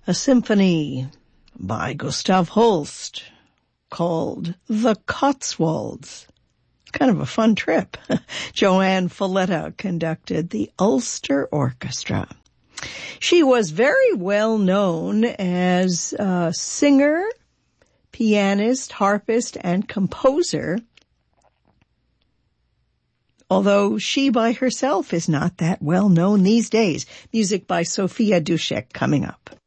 A symphony by Gustav Holst called The Cotswolds. It's kind of a fun trip. Joanne Folletta conducted the Ulster Orchestra. She was very well known as a singer, pianist, harpist, and composer, although she by herself is not that well known these days. Music by Sophia Dushek coming up.